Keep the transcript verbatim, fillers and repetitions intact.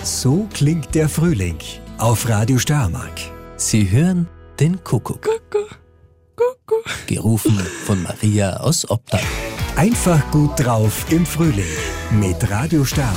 So klingt der Frühling auf Radio Steiermark. Sie hören den Kuckuck. Kuckuck, Kuckuck. Gerufen von Maria aus Obdach. Einfach gut drauf im Frühling mit Radio Steiermark.